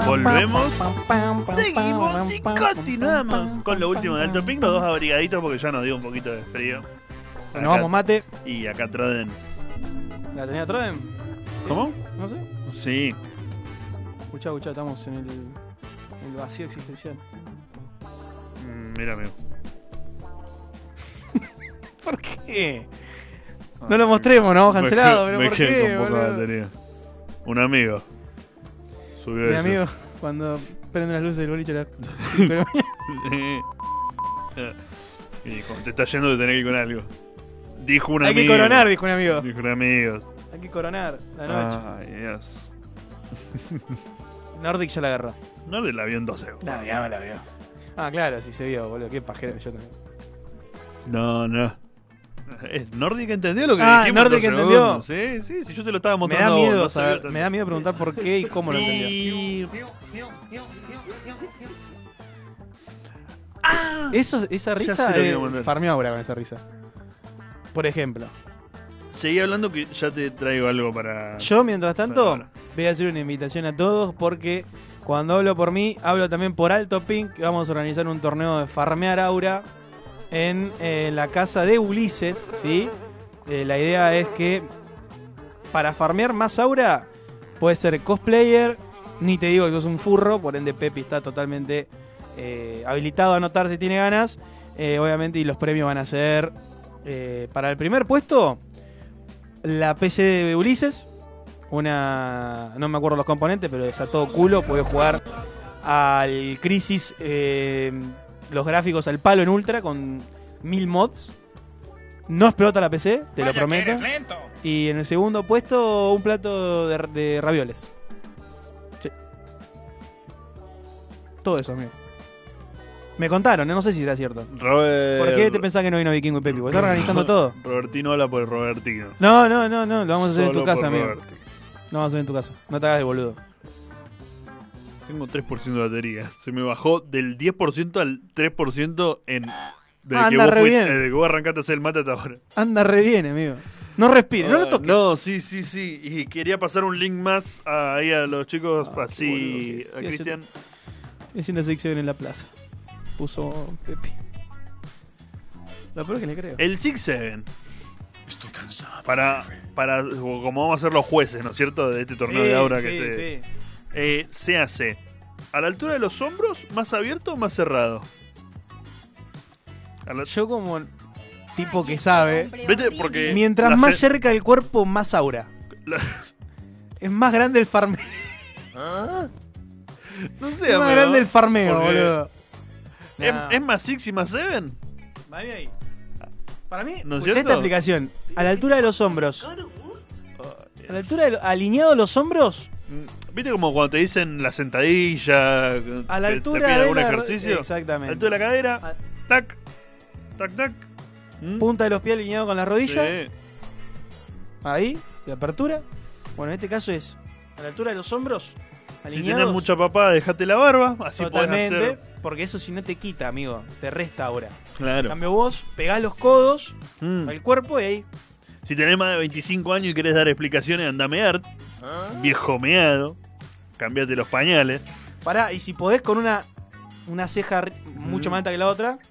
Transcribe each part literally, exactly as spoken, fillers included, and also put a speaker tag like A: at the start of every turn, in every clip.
A: Volvemos, seguimos y continuamos con lo último de Alto Pink. Los dos abrigaditos porque ya nos dio un poquito de frío.
B: Nos vamos, mate.
A: Y acá Troden.
B: ¿La tenía Troden?
A: ¿Cómo?
B: No sé.
A: Sí.
B: Escuchá, escuchá, estamos en el, el vacío existencial.
A: Mm, mira, amigo.
B: ¿Por qué? No lo mostremos, ¿no? Cancelado,
A: me,
B: pero
A: me
B: ¿por
A: quedé
B: qué,
A: con poca
B: boludo?
A: batería. Un amigo subió
B: Mi
A: eso.
B: amigo, cuando prende las luces del boliche, la... pero...
A: Y como te está yendo, te tenés que ir con algo. Dijo un
B: Hay
A: amigo.
B: que coronar, dijo un amigo.
A: Dijo un amigo.
B: Hay que coronar la noche.
A: Ay, Dios.
B: Nordic ya la agarró.
A: No la vio en doce.
B: La vio, la vio. Ah, claro, sí se vio, boludo. Qué pajero que yo también.
A: No, no. ¿Es Nordic entendió lo que
B: Ah,
A: dijimos?
B: Nordic
A: en
B: entendió.
A: segundos? Sí, sí, si yo te lo estaba
B: Me
A: mostrando.
B: da miedo,
A: no sabía
B: saber-
A: tanto.
B: me da miedo preguntar por qué y cómo lo entendió.
A: Y... Ah,
B: Eso, esa
A: Ya
B: risa
A: sé lo que
B: eh,
A: iba a mandar.
B: farmeó ahora con esa risa. Por ejemplo,
A: seguí hablando que ya te traigo algo para...
B: yo mientras tanto
A: Ahora.
B: voy a hacer una invitación a todos porque cuando hablo por mí, hablo también por Alto Pink, que vamos a organizar un torneo de farmear aura en eh, la casa de Ulises, ¿sí? Eh, la idea es que para farmear más aura puede ser cosplayer, ni te digo que sos un furro, por ende Pepi está totalmente eh, habilitado a anotar si tiene ganas, eh, obviamente, y los premios van a ser eh, para el primer puesto la P C de Ulises, una, no me acuerdo los componentes, pero es a todo culo, puede jugar al Crisis, eh, los gráficos al palo en ultra con mil mods. No explota la P C, te lo prometo. Y en el segundo puesto, un plato de, de ravioles. Sí. Todo eso, amigo. Me contaron, ¿eh? No sé si era cierto.
A: Robert...
B: ¿Por qué te pensás que no vino Vikingo y Pepi? ¿Vos estás organizando todo?
A: Robertino habla por Robertino.
B: No, no, no, no, lo vamos a hacer en
A: Solo
B: tu casa,
A: por
B: amigo.
A: Robertino.
B: Lo vamos a hacer en tu casa. No te hagas de boludo.
A: Tengo tres por ciento de batería. Se me bajó del diez por ciento al tres por ciento en... Desde,
B: Ah,
A: que,
B: anda
A: vos
B: re
A: fuiste-
B: bien.
A: desde que vos arrancaste a hacer el mate hasta ahora.
B: Anda re bien, amigo. No respire, no lo
A: Ah,
B: toques.
A: No, sí, sí, sí. Y quería pasar un link más a- ahí a los chicos,
B: Ah, qué
A: así,
B: boludo que es.
A: a
B: Estoy
A: Cristian.
B: Estoy haciendo seis en la plaza. Puso Pepi. Lo peor es que le creo.
A: El Six Seven. Estoy cansado. Para, para, como vamos a ser los jueces, ¿no es cierto? De este torneo de aura que
B: sí,
A: te-
B: sí.
A: eh, se hace a la altura de los hombros, más abierto o más cerrado. A la-
B: Yo como tipo que sabe,
A: Vete, porque
B: mientras
A: la
B: más
A: ce-
B: cerca del cuerpo, más aura.
A: la-
B: Es más grande el farmeo.
A: no
B: Es
A: sé,
B: más
A: amigo,
B: grande el farmeo,
A: porque
B: boludo.
A: ¿Es,
B: Nah.
A: es más Six y más Seven?
B: Dame ahí. Para mí,
A: ¿No es
B: escuchá
A: cierto?
B: esta explicación. A la altura de los hombros. A la altura de lo- alineado los hombros.
A: ¿Viste como cuando te dicen la sentadilla?
B: A la
A: te-
B: altura
A: te piden
B: de
A: algún
B: la-
A: ejercicio. A
B: exactamente.
A: la altura de la cadera.
B: A-
A: Tac. Tac, tac. ¿Mm?
B: Punta de los pies alineado con la rodilla.
A: Sí.
B: Ahí, de apertura. Bueno, en este caso es a la altura de los hombros.
A: Si
B: Alineados.
A: tenés mucha papada, dejate la barba. Así podés
B: Totalmente.
A: hacer.
B: Porque eso si no te quita, amigo. Te resta ahora. En
A: Claro.
B: cambio vos, pegás los codos
A: Mm.
B: al cuerpo y ahí.
A: Si tenés más de veinticinco años y querés dar explicaciones, anda a mear. Viejo meado. Cambiate los pañales.
B: Pará, y si podés con una, una ceja ri- mucho más alta que la otra.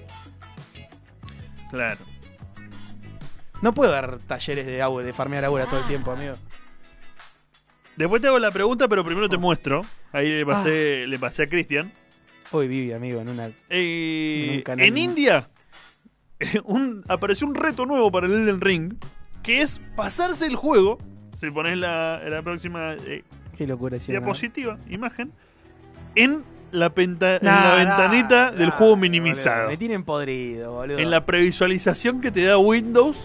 A: Claro.
B: No puedo dar talleres de agua, de farmear agua todo el tiempo, amigo.
A: Después te hago la pregunta, pero primero
B: Oh.
A: te muestro. Ahí le pasé,
B: Ah.
A: le pasé a Cristian.
B: Hoy viví, amigo, en una.
A: Eh,
B: En un canal.
A: en India un, apareció un reto nuevo para el Elden Ring, que es pasarse el juego. Si pones la, la próxima eh,
B: Qué locura, sí.
A: diapositiva, imagen, en la, penta- en
B: Nah,
A: la
B: nah,
A: ventanita del
B: nah,
A: juego
B: boludo,
A: minimizado.
B: Me tienen podrido, boludo.
A: En la previsualización que te da Windows.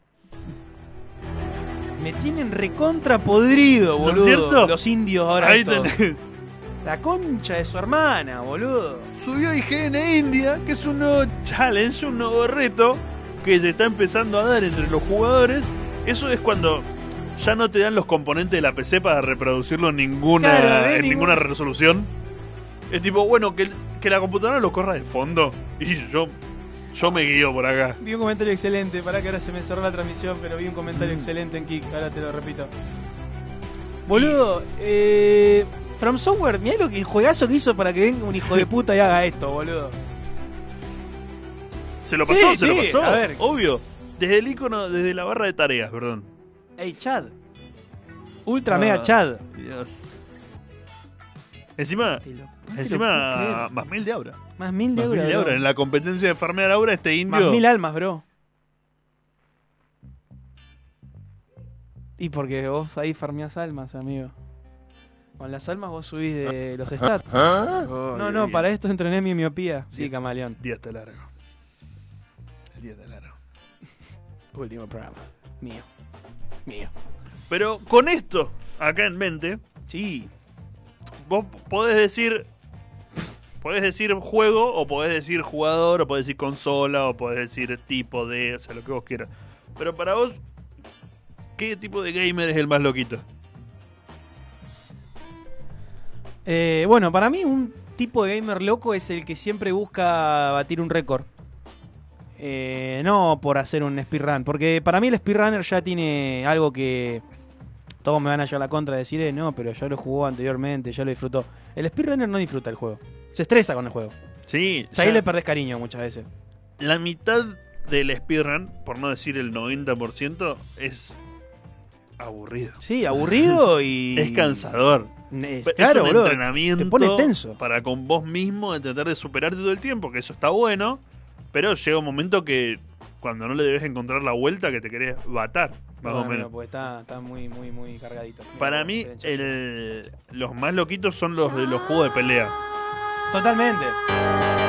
B: Me tienen recontra podrido,
A: ¿No es
B: boludo.
A: cierto?
B: Los indios ahora.
A: Ahí
B: estos.
A: tenés.
B: La concha de su hermana, boludo.
A: Subió I G N India, que es un nuevo challenge, un nuevo reto que se está empezando a dar entre los jugadores. Eso es cuando ya no te dan los componentes de la P C para reproducirlo en ninguna,
B: Claro,
A: en
B: ningún-
A: ninguna resolución. Es tipo, bueno, que, que la computadora lo corra de fondo. Y yo, yo me guío por acá.
B: Vi un comentario excelente. Pará que ahora se me cerró la transmisión, pero vi un comentario
A: Mm.
B: excelente en Kik. Ahora te lo repito. Boludo, eh, From Software, mirá lo que, el juegazo que hizo para que venga un hijo de puta y haga esto, boludo.
A: Se lo pasó,
B: Sí,
A: se lo
B: sí,
A: pasó.
B: a ver.
A: Obvio. Desde el icono, desde la barra de tareas, perdón.
B: Ey, Chad. Ultra
A: Ah,
B: mega Chad.
A: Dios. Encima,
B: Te lo- no te lo
A: encima,
B: puedo creer.
A: más mil de aura.
B: Más mil de
A: Más mil
B: euros.
A: de aura.
B: bro.
A: En la competencia de farmear aura, este indio.
B: Más mil almas, bro. Y porque vos ahí farmeás almas, amigo. Con las almas vos subís de los stats.
A: Oh,
B: No,
A: Dios
B: no,
A: mío.
B: para esto entrené mi miopía. Sí,
A: Bien.
B: camaleón.
A: El día está largo. El día está largo.
B: Último programa. Mío. Mío.
A: Pero con esto acá en mente,
B: Sí.
A: vos podés decir. Podés decir juego, o podés decir jugador, o podés decir consola, o podés decir tipo de, o sea, lo que vos quieras. Pero para vos, ¿qué tipo de gamer es el más loquito?
B: Eh, bueno, para mí un tipo de gamer loco es el que siempre busca batir un récord. Eh, no por hacer un speedrun. Porque para mí el speedrunner ya tiene algo que todos me van a llevar la contra de decir, eh, no, pero ya lo jugó anteriormente, ya lo disfrutó. El speedrunner no disfruta el juego. Se estresa con el juego.
A: Sí,
B: O sea, ahí le perdés cariño muchas veces.
A: la mitad del speedrun, por no decir el noventa por ciento, es aburrido.
B: Sí, aburrido y...
A: Es cansador.
B: Es,
A: Es
B: claro,
A: un
B: boludo.
A: entrenamiento
B: Te pone tenso.
A: para con vos mismo de tratar de superarte todo el tiempo, que eso está bueno, pero llega un momento que cuando no le debes encontrar la vuelta que te querés batar, más
B: Bueno,
A: o menos.
B: no, porque está, está muy, muy, muy cargadito.
A: Para mí,
B: Derecha.
A: el, los más loquitos son los de los juegos de pelea.
B: Totalmente.